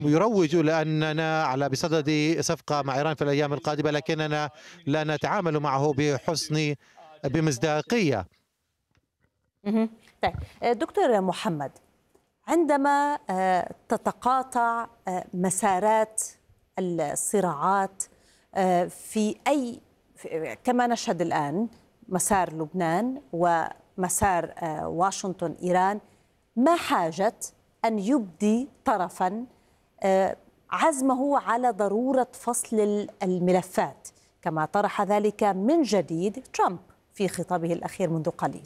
يروج لأننا على بصدد صفقة مع إيران في الأيام القادمة، لكننا لا نتعامل معه بمصداقية. مهم. طيب دكتور محمد، عندما تتقاطع مسارات الصراعات في كما نشهد الآن مسار لبنان ومسار واشنطن إيران، ما حاجة أن يبدي طرفا عزمه على ضرورة فصل الملفات كما طرح ذلك من جديد ترامب في خطابه الأخير منذ قليل؟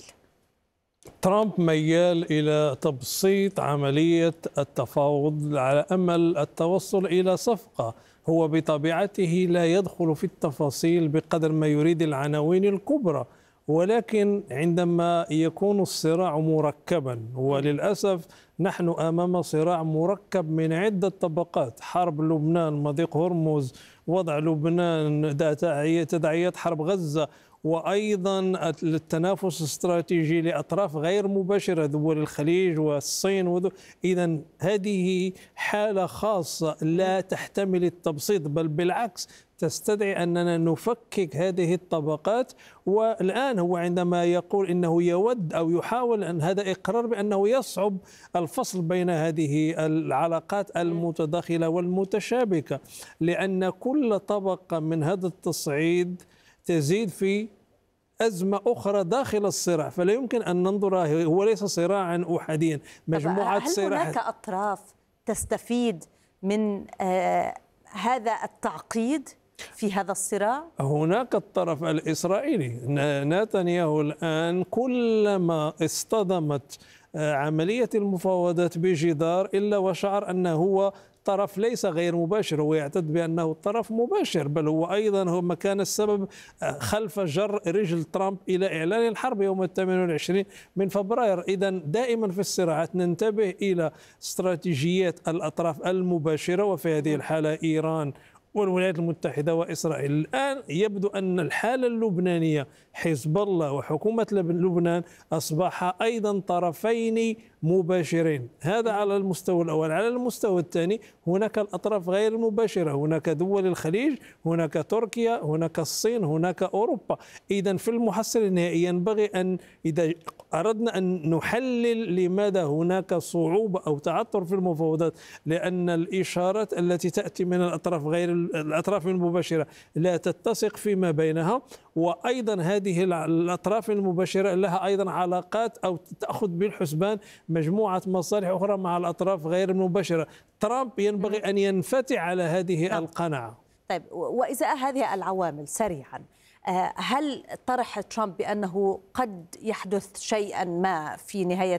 ترامب ميال إلى تبسيط عملية التفاوض على أمل التوصل إلى صفقة. هو بطبيعته لا يدخل في التفاصيل بقدر ما يريد العناوين الكبرى، ولكن عندما يكون الصراع مركبا، وللأسف نحن أمام صراع مركب من عدة طبقات: حرب لبنان، مضيق هرمز، وضع لبنان، تداعيات حرب غزة، وأيضا التنافس الاستراتيجي لأطراف غير مباشرة، دول الخليج والصين. إذا هذه حالة خاصة لا تحتمل التبسيط، بل بالعكس تستدعي أننا نفكك هذه الطبقات. والآن هو عندما يقول إنه يود أو يحاول، أن هذا إقرار بأنه يصعب الفصل بين هذه العلاقات المتداخلة والمتشابكة، لأن كل طبقة من هذا التصعيد تزيد في أزمة أخرى داخل الصراع. فلا يمكن أن ننظر، هو ليس صراعا أحاديا، مجموعة هل هناك أطراف تستفيد من هذا التعقيد في هذا الصراع؟ هناك الطرف الإسرائيلي. نتنياهو الآن كلما اصطدمت عملية المفاوضات بجدار إلا وشعر أنه هو طرف ليس غير مباشر، هو يعتد بأنه طرف مباشر، بل هو أيضا هو مكان السبب خلف جر رجل ترامب إلى إعلان الحرب يوم 28 من فبراير. إذا دائما في الصراعات ننتبه إلى استراتيجيات الأطراف المباشرة، وفي هذه الحالة إيران والولايات المتحدة وإسرائيل. الآن يبدو أن الحالة اللبنانية، حزب الله وحكومة لبنان أصبحا أيضا طرفين مباشرين. هذا على المستوى الأول. على المستوى الثاني هناك الأطراف غير المباشرة، هناك دول الخليج، هناك تركيا، هناك الصين، هناك أوروبا. إذا في المحصلة النهائية ينبغي أن إذا أردنا أن نحلل لماذا هناك صعوبة أو تعثر في المفاوضات، لأن الإشارات التي تأتي من الأطراف المباشرة لا تتسق فيما بينها، وأيضا هذه الأطراف المباشرة لها أيضا علاقات أو تأخذ بالحسبان مجموعة مصالح أخرى مع الأطراف غير المباشرة. ترامب ينبغي أن ينفتح على هذه القناعة. طيب، وإزاء هذه العوامل سريعا، هل طرح ترامب بأنه قد يحدث شيئا ما في نهاية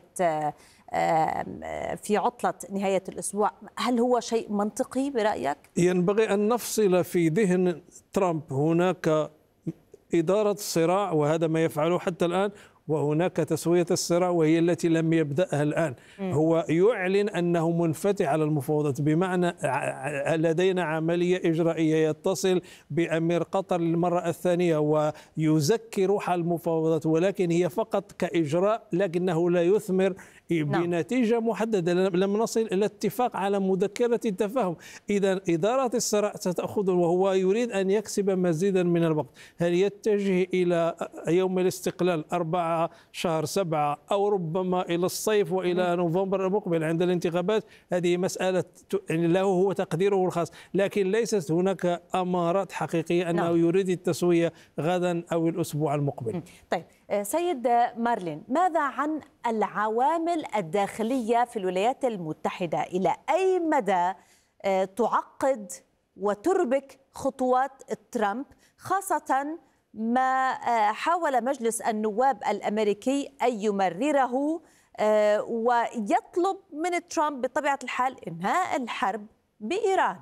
في عطلة نهاية الأسبوع، هل هو شيء منطقي برأيك؟ ينبغي أن نفصل في ذهن ترامب. هناك إدارة الصراع وهذا ما يفعله حتى الآن، وهناك تسوية الصراع وهي التي لم يبدأها الآن. هو يعلن أنه منفتح على المفاوضات، بمعنى لدينا عملية إجرائية، يتصل بأمير قطر للمرة الثانية ويزكي روح المفاوضات، ولكن هي فقط كإجراء، لكنه لا يثمر بنتيجة محددة. لم نصل إلى اتفاق على مذكرة التفاهم. إذا إدارة الصراع ستأخذ، وهو يريد أن يكسب مزيدا من الوقت. هل يتجه إلى يوم الاستقلال 4 شهر 7 أو ربما إلى الصيف وإلى نوفمبر المقبل عند الانتخابات؟ هذه مسألة له هو تقديره الخاص، لكن ليست هناك أمارات حقيقية أنه يريد التسوية غدا أو الأسبوع المقبل. طيب سيد مارلين، ماذا عن العوامل الداخلية في الولايات المتحدة؟ إلى أي مدى تعقد وتربك خطوات ترامب، خاصة ما حاول مجلس النواب الأمريكي أن يمرره ويطلب من ترامب بطبيعة الحال إنهاء الحرب بإيران؟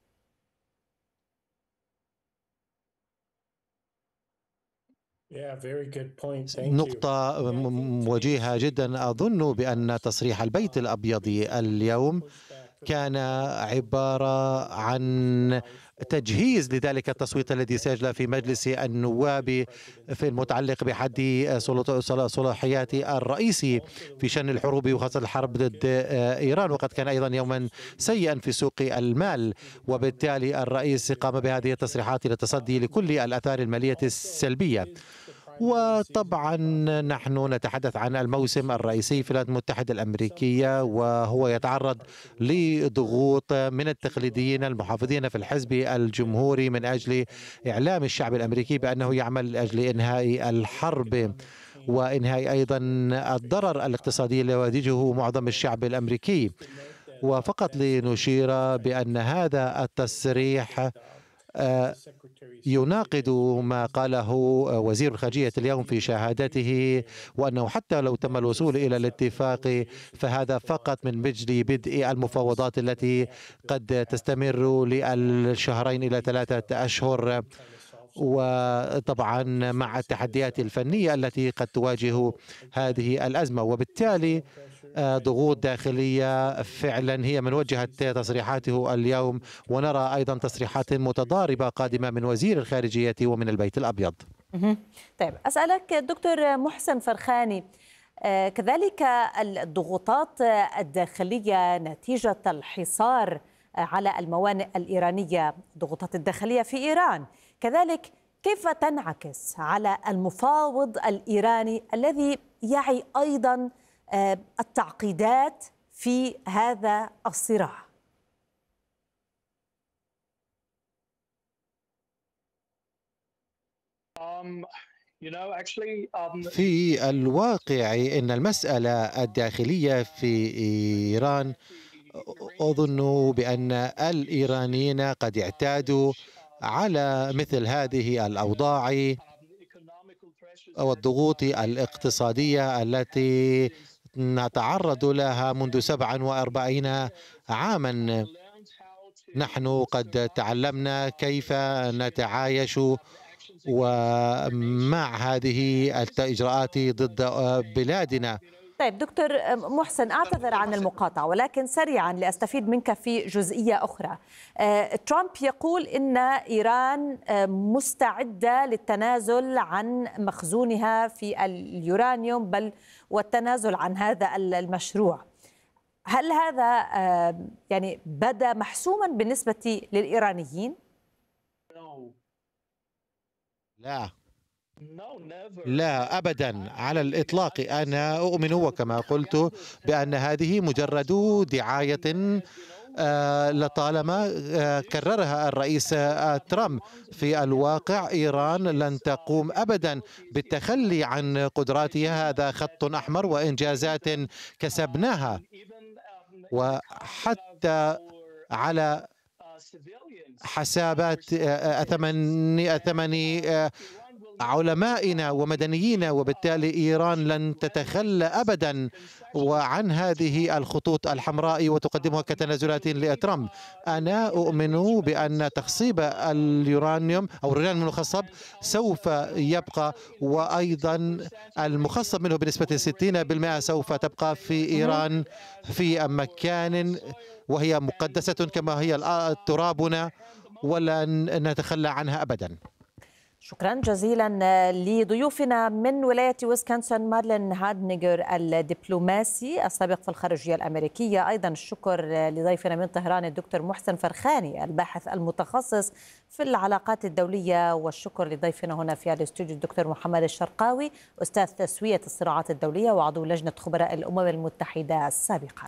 نقطة وجيهة جدا. أظن بأن تصريح البيت الأبيض اليوم كان عبارة عن تجهيز لذلك التصويت الذي سيجرى في مجلس النواب في المتعلق بحد صلاحيات الرئيس في شأن الحروب وخاصة الحرب ضد إيران، وقد كان أيضا يوما سيئا في سوق المال، وبالتالي الرئيس قام بهذه التصريحات للتصدي لكل الآثار المالية السلبية. وطبعا نحن نتحدث عن الموسم الرئيسي في الولايات المتحدة الأمريكية، وهو يتعرض لضغوط من التقليديين المحافظين في الحزب الجمهوري من أجل إعلام الشعب الأمريكي بأنه يعمل لأجل إنهاء الحرب وإنهاء أيضا الضرر الاقتصادي الذي يواجهه معظم الشعب الأمريكي. وفقط لنشير بأن هذا التصريح يناقض ما قاله وزير الخارجية اليوم في شهادته، وأنه حتى لو تم الوصول إلى الاتفاق فهذا فقط من أجل بدء المفاوضات التي قد تستمر للشهرين إلى 3 أشهر، وطبعا مع التحديات الفنية التي قد تواجه هذه الأزمة. وبالتالي ضغوط داخلية فعلا هي من وجهت تصريحاته اليوم، ونرى أيضا تصريحات متضاربة قادمة من وزير الخارجية ومن البيت الأبيض. طيب أسألك دكتور محسن فرخاني، كذلك الضغوطات الداخلية نتيجة الحصار على الموانئ الإيرانية، الضغوطات الداخلية في إيران كذلك كيف تنعكس على المفاوض الإيراني الذي يعي أيضا التعقيدات في هذا الصراع؟ في الواقع إن المسألة الداخلية في إيران أظن بأن الإيرانيين قد اعتادوا على مثل هذه الأوضاع والضغوط الاقتصادية التي نتعرض لها منذ 47 عاما. نحن قد تعلمنا كيف نتعايش ومع هذه الإجراءات ضد بلادنا. طيب دكتور محسن، أعتذر عن المقاطعة ولكن سريعا لأستفيد منك في جزئية أخرى. ترامب يقول إن إيران مستعدة للتنازل عن مخزونها في اليورانيوم بل والتنازل عن هذا المشروع. هل هذا يعني بدا محسوما بالنسبة للإيرانيين؟ لا أبدا على الإطلاق. أنا أؤمن وكما قلت بأن هذه مجرد دعاية لطالما كررها الرئيس ترامب. في الواقع إيران لن تقوم أبدا بالتخلي عن قدراتها، هذا خط أحمر وإنجازات كسبناها، وحتى على حسابات ثمن علمائنا ومدنيين، وبالتالي إيران لن تتخلى أبدا وعن هذه الخطوط الحمراء وتقدمها كتنازلات لترامب. أنا أؤمن بأن تخصيب اليورانيوم أو اليورانيوم المخصب سوف يبقى، وأيضا المخصب منه بنسبة 60% سوف تبقى في إيران في مكان وهي مقدسة كما هي ترابنا، ولن نتخلى عنها أبدا. شكرا جزيلا لضيوفنا من ولاية ويسكونسن مارلين هادنيجر الدبلوماسي السابق في الخارجية الأمريكية. أيضا الشكر لضيفنا من طهران الدكتور محسن فرخاني الباحث المتخصص في العلاقات الدولية، والشكر لضيفنا هنا في الاستوديو الدكتور محمد الشرقاوي أستاذ تسوية الصراعات الدولية وعضو لجنة خبراء الأمم المتحدة سابقا.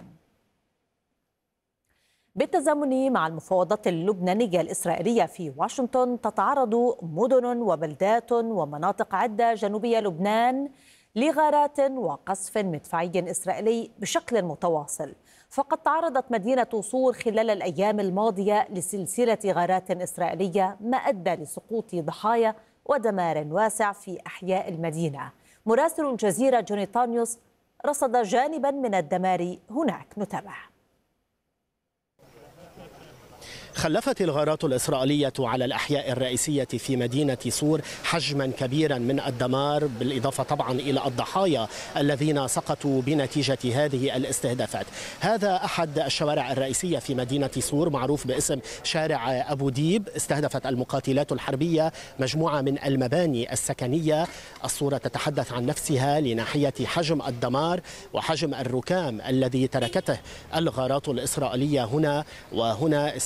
بالتزامن مع المفاوضات اللبنانية الإسرائيلية في واشنطن، تتعرض مدن وبلدات ومناطق عدة جنوبية لبنان لغارات وقصف مدفعي إسرائيلي بشكل متواصل. فقد تعرضت مدينة صور خلال الأيام الماضية لسلسلة غارات إسرائيلية ما أدى لسقوط ضحايا ودمار واسع في أحياء المدينة. مراسل الجزيرة جوني طانيوس رصد جانبا من الدمار هناك، نتابع. خلفت الغارات الإسرائيلية على الأحياء الرئيسية في مدينة صور حجما كبيرا من الدمار، بالإضافة طبعا إلى الضحايا الذين سقطوا بنتيجة هذه الاستهدافات. هذا أحد الشوارع الرئيسية في مدينة صور معروف باسم شارع أبو ديب. استهدفت المقاتلات الحربية مجموعة من المباني السكنية. الصورة تتحدث عن نفسها لناحية حجم الدمار وحجم الركام الذي تركته الغارات الإسرائيلية هنا وهنا.